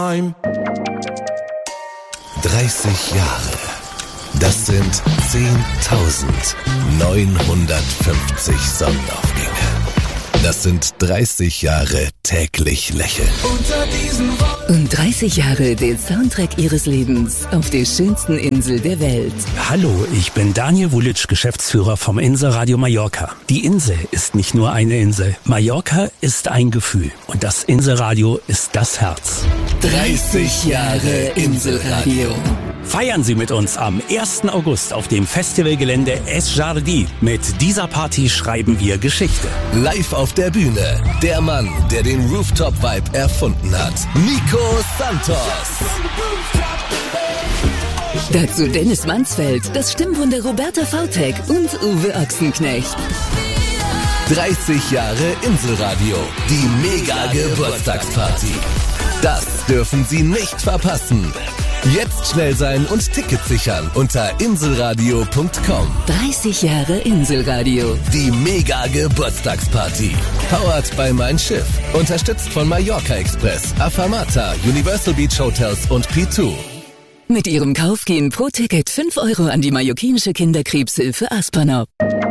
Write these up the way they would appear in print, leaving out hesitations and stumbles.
30 Jahre. Das sind 10.950 Sonnenaufgänge. Das sind 30 Jahre täglich lächeln. Und 30 Jahre den Soundtrack Ihres Lebens auf der schönsten Insel der Welt. Hallo, ich bin Daniel Vulic, Geschäftsführer vom Inselradio Mallorca. Die Insel ist nicht nur eine Insel. Mallorca ist ein Gefühl. Und das Inselradio ist das Herz. 30 Jahre Inselradio. Feiern Sie mit uns am 1. August auf dem Festivalgelände Es Jardí. Mit dieser Party schreiben wir Geschichte. Live auf der Bühne, der Mann, der den Rooftop-Vibe erfunden hat, Nico Santos. Dazu Dennis Mansfeld, das Stimmwunder Roberta Vautek und Uwe Ochsenknecht. 30 Jahre Inselradio, die Mega-Geburtstagsparty. Das dürfen Sie nicht verpassen. Jetzt schnell sein und Tickets sichern unter inselradio.com. 30 Jahre Inselradio. Die Mega-Geburtstagsparty. Powered by Mein Schiff. Unterstützt von Mallorca Express, Afamata, Universal Beach Hotels und P2. Mit Ihrem Kauf gehen pro Ticket 5 Euro an die mallorquinische Kinderkrebshilfe Aspernau.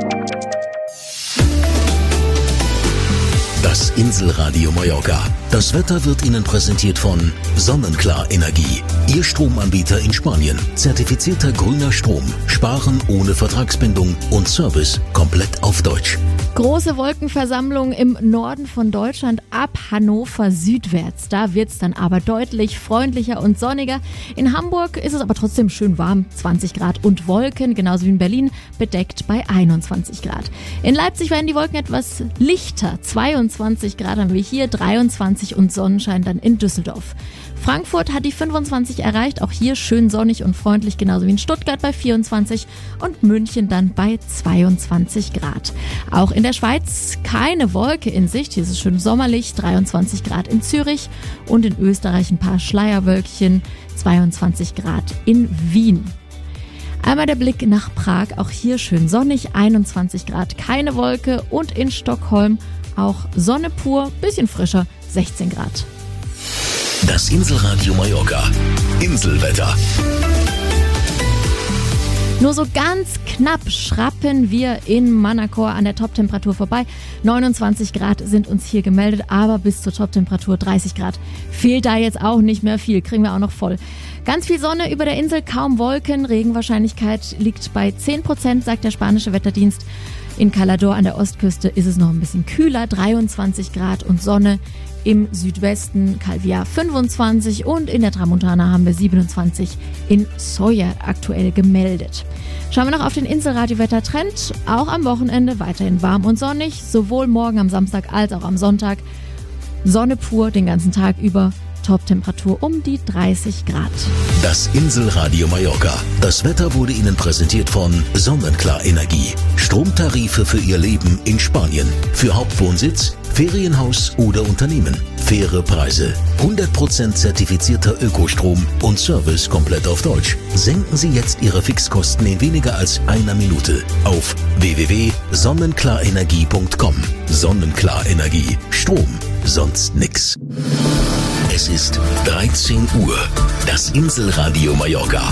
Das Inselradio Mallorca. Das Wetter wird Ihnen präsentiert von Sonnenklar Energie. Ihr Stromanbieter in Spanien. Zertifizierter grüner Strom. Sparen ohne Vertragsbindung und Service komplett auf Deutsch. Große Wolkenversammlung im Norden von Deutschland ab Hannover südwärts. Da wird's dann aber deutlich freundlicher und sonniger. In Hamburg ist es aber trotzdem schön warm, 20 Grad und Wolken, genauso wie in Berlin, bedeckt bei 21 Grad. In Leipzig werden die Wolken etwas lichter, 22 Grad haben wir hier, 23 und Sonnenschein dann in Düsseldorf. Frankfurt hat die 25 erreicht, auch hier schön sonnig und freundlich, genauso wie in Stuttgart bei 24 und München dann bei 22 Grad. Auch in der Schweiz keine Wolke in Sicht, hier ist es schön sommerlich, 23 Grad in Zürich und in Österreich ein paar Schleierwölkchen, 22 Grad in Wien. Einmal der Blick nach Prag, auch hier schön sonnig, 21 Grad, keine Wolke und in Stockholm auch Sonne pur, bisschen frischer, 16 Grad. Das Inselradio Mallorca. Inselwetter. Nur so ganz knapp schrappen wir in Manacor an der Toptemperatur vorbei. 29 Grad sind uns hier gemeldet, aber bis zur Toptemperatur 30 Grad fehlt da jetzt auch nicht mehr viel, kriegen wir auch noch voll. Ganz viel Sonne über der Insel, kaum Wolken, Regenwahrscheinlichkeit liegt bei 10%, sagt der spanische Wetterdienst. In Calador an der Ostküste ist es noch ein bisschen kühler, 23 Grad und Sonne. Im Südwesten Calvià 25 und in der Tramontana haben wir 27 in Sóller aktuell gemeldet. Schauen wir noch auf den Inselradio-Wettertrend. Auch am Wochenende weiterhin warm und sonnig, sowohl morgen am Samstag als auch am Sonntag. Sonne pur den ganzen Tag über, Toptemperatur um die 30 Grad. Das Inselradio Mallorca. Das Wetter wurde Ihnen präsentiert von Sonnenklar Energie. Stromtarife für Ihr Leben in Spanien. Für Hauptwohnsitz, Ferienhaus oder Unternehmen. Faire Preise. 100% zertifizierter Ökostrom und Service komplett auf Deutsch. Senken Sie jetzt Ihre Fixkosten in weniger als einer Minute auf www.sonnenklarenergie.com. Sonnenklar Energie. Strom. Sonst nix. Es ist 13 Uhr. Das Inselradio Mallorca.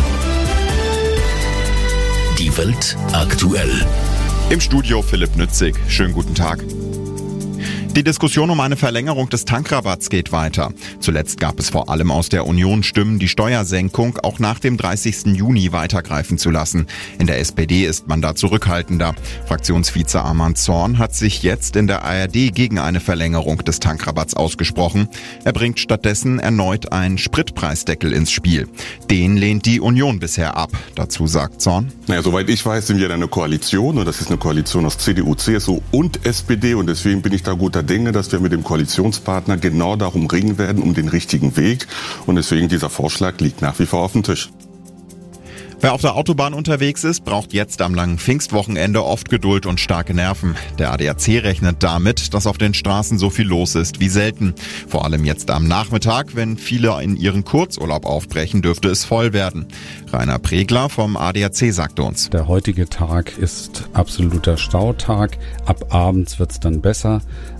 Die Welt aktuell. Im Studio Philipp Nützig. Schönen guten Tag. Die Diskussion um eine Verlängerung des Tankrabatts geht weiter. Zuletzt gab es vor allem aus der Union Stimmen, die Steuersenkung auch nach dem 30. Juni weitergreifen zu lassen. In der SPD ist man da zurückhaltender. Fraktionsvize Armand Zorn hat sich jetzt in der ARD gegen eine Verlängerung des Tankrabatts ausgesprochen. Er bringt stattdessen erneut einen Spritpreisdeckel ins Spiel. Den lehnt die Union bisher ab. Dazu sagt Zorn: Naja, soweit ich weiß, sind wir in einer Koalition und das ist eine Koalition aus CDU, CSU und SPD und deswegen bin ich da guter Dinge, dass wir mit dem Koalitionspartner genau darum ringen werden, um den richtigen Weg. Und deswegen dieser Vorschlag liegt nach wie vor auf dem Tisch. Wer auf der Autobahn unterwegs ist, braucht jetzt am langen Pfingstwochenende oft Geduld und starke Nerven. Der ADAC rechnet damit, dass auf den Straßen so viel los ist wie selten. Vor allem jetzt am Nachmittag, wenn viele in ihren Kurzurlaub aufbrechen, dürfte es voll werden. Rainer Pregler vom ADAC sagte uns: Der heutige Tag ist absoluter Stautag. Ab abends wird's dann besser.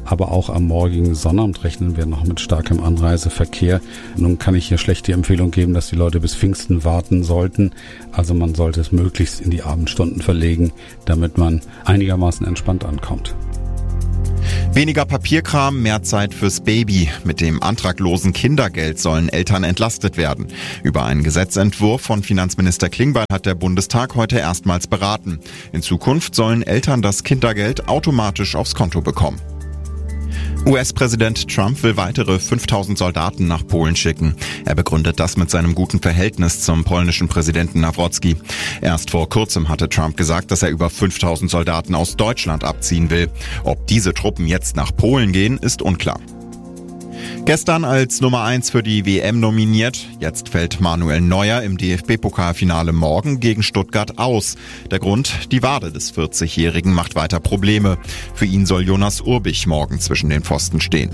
Aber auch am morgigen Sonnabend rechnen wir noch mit starkem Anreiseverkehr. Nun kann ich hier schlecht die Empfehlung geben, dass die Leute bis Pfingsten warten sollten. Also man sollte es möglichst in die Abendstunden verlegen, damit man einigermaßen entspannt ankommt. Weniger Papierkram, mehr Zeit fürs Baby. Mit dem antraglosen Kindergeld sollen Eltern entlastet werden. Über einen Gesetzentwurf von Finanzminister Klingbeil hat der Bundestag heute erstmals beraten. In Zukunft sollen Eltern das Kindergeld automatisch aufs Konto bekommen. US-Präsident Trump will weitere 5.000 Soldaten nach Polen schicken. Er begründet das mit seinem guten Verhältnis zum polnischen Präsidenten Nawrocki. Erst vor kurzem hatte Trump gesagt, dass er über 5.000 Soldaten aus Deutschland abziehen will. Ob diese Truppen jetzt nach Polen gehen, ist unklar. Gestern als Nummer 1 für die WM nominiert. Jetzt fällt Manuel Neuer im DFB-Pokalfinale morgen gegen Stuttgart aus. Der Grund, die Wade des 40-Jährigen macht weiter Probleme. Für ihn soll Jonas Urbich morgen zwischen den Pfosten stehen.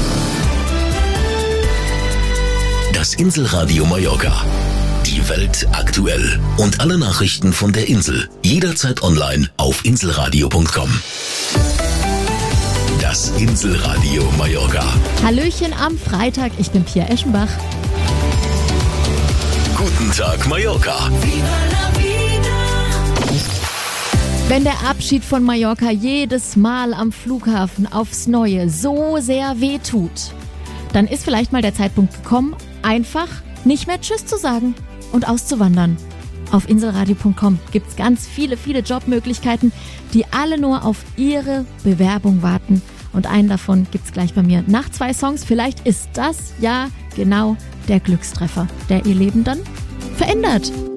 Das Inselradio Mallorca. Die Welt aktuell. Und alle Nachrichten von der Insel. Jederzeit online auf inselradio.com. Das Inselradio Mallorca. Hallöchen am Freitag, ich bin Pia Eschenbach. Guten Tag Mallorca. Wenn der Abschied von Mallorca jedes Mal am Flughafen aufs Neue so sehr wehtut, dann ist vielleicht mal der Zeitpunkt gekommen, einfach nicht mehr Tschüss zu sagen und auszuwandern. Auf inselradio.com gibt's ganz viele Jobmöglichkeiten, die alle nur auf Ihre Bewerbung warten. Und einen davon gibt's gleich bei mir nach 2 Songs. Vielleicht ist das ja genau der Glückstreffer, der Ihr Leben dann verändert.